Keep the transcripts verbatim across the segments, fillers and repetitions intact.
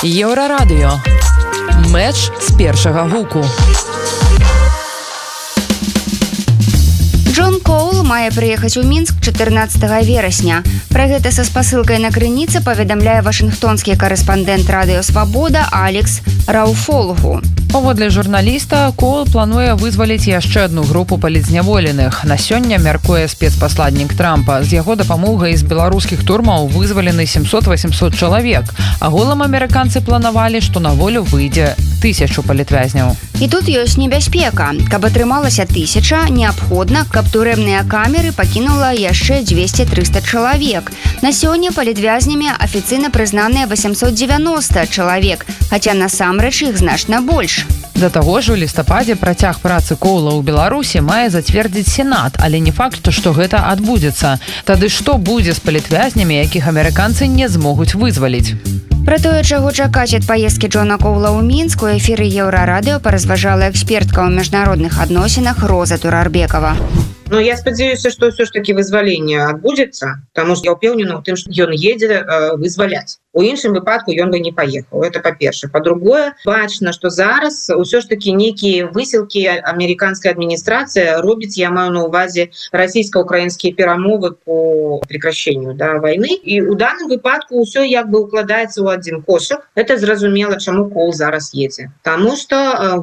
Еўрарадыё. Мэч з першага гуку. Джон Коул мае прыехаць у Мінск чатырнаццатага верасня. Пра гэта са спасылкай на крыніцы паведамляе вашынгтонскі карэспандэнт радыё «Свабода» Алекс Рауфолгу. Паводле журналіста, Коул плануе вызваліць яшчэ адну групу палітзняволеных. На сёння, мяркуе спецпасладнік Трампа, з яго дапамогай з беларускіх турмаў вызвалены сямсот-васемсот чалавек. Агулам амерыканцы планавалі, што на волю выйдзе тысячу палітвязняў. І тут ёсць небяспека. Каб атрымалася тысяча, неабходна, каб турэмныя камеры пакінула яшчэ дзвесце-трыста чалавек. На сёння палітвязнямі афіцыйна прызнаныя васямсот дзевяноста чалавек, хаця насамрэч іх значна больш. Да таго ж у лістападзе працяг працы Коула ў Беларусі мае зацвердзіць Сенат, але не факт, што гэта адбудзецца. Тады што будзе з палітвязнямі, якіх амерыканцы не змогуць вызваліць? Пра тое, чаго чакаць ад паездкі Джона Коула ў Мінск, у эфіры Еўрарадыё паразважала экспертка ў міжнародных адносінах Роза Турарбекова. Но я спадзяюся, што ўсё ж такі вызваленне адбудзецца, таму што я ўпэўнена ў тым, што ён едзе э, вызваляць. У іншым выпадку ён бы не паехаў. Это па-першае. Па-другое, бачна, што зараз ўсё ж такі нейкія высілкі амерыканская адміністрацыя робіць, я маю на ўвазе расійска-украінскія перамовы по прекращению да, войны. І ў даным выпадку ўсё як бы укладаецца ў адзін кошык. Это зразумела, чаму Коул зараз едзе. Таму што э,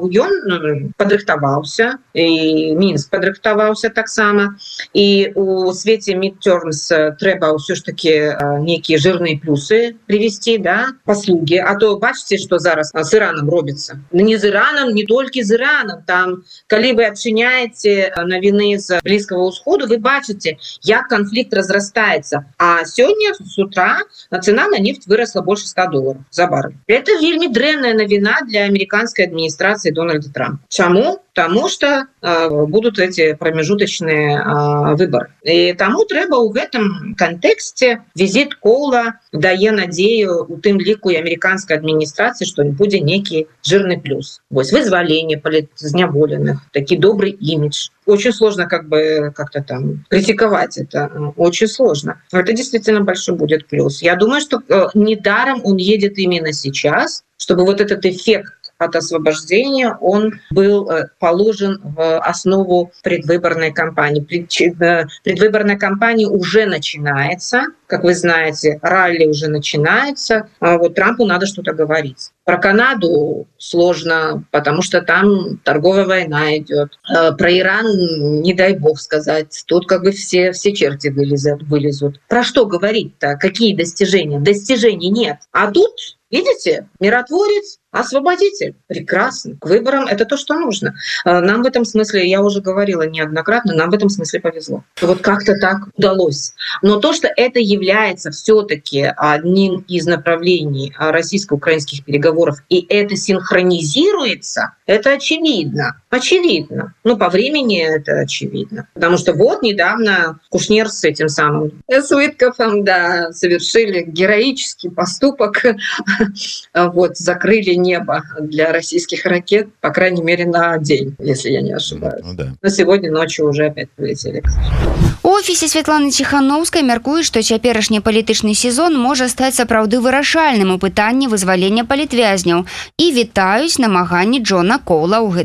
ён падрыхтаваўся, і Мінск падрыхтаваўся таксама. І у свеце midterms трэба ўсё ж такі э, нейкія жирныя плюсы привести, да, паслуги. А то бачите, что зараз с Ираном робится. Не с Ираном, не только с Ираном. Там, коли вы отчиняете новины с Близкого Усходу, вы бачите, як конфликт разрастается. А сегодня с утра цена на нефть выросла больше ста долларов за баррель. Это вельми дрэнная новина для американской администрации Дональда Трампа. Чему? Тому что э, будут эти промежуточные э, выборы. И тому трэба в этом контексте визит Коула дае надею у тым ліку і американской администрации, что не будет некий жирный плюс. Вось вызволение палітзняволеных, такой добрый имидж. Очень сложно как бы как-то там критиковать это. Очень сложно. Это действительно большой будет плюс. Я думаю, что э, недаром он едет именно сейчас, чтобы вот этот эффект от освобождения, он был положен в основу предвыборной кампании. Предвыборная кампания уже начинается. Как вы знаете, ралли уже начинается. А вот Трампу надо что-то говорить. Про Канаду сложно, потому что там торговая война идет. Про Иран, не дай бог сказать, тут как бы все, все черти вылезут, вылезут. Про что говорить-то? Какие достижения? Достижений нет. А тут, видите, миротворец, освободитель. Прекрасно. К выборам это то, что нужно. Нам в этом смысле, я уже говорила неоднократно, нам в этом смысле повезло. Вот как-то так удалось. Но то, что это является все-таки одним из направлений российско-украинских переговоров, и это синхронизируется, это очевидно. Очевидно. Ну, по времени это очевидно. Потому что вот недавно Кушнер с этим самым с Уиткофом, да, совершили героический поступок. Вот, закрыли небо для российских ракет, по крайней мере, на день, если я не ошибаюсь. Ну, да. Но сегодня ночью уже опять полетели. У офісе Святланы Ціханаўскай мяркуюць, што цяперашні палітычны сезон можа стаць сапраўды вырашальным у пытанні вызвалення палітвязняў і вітаюць намаганні Джона Коула ў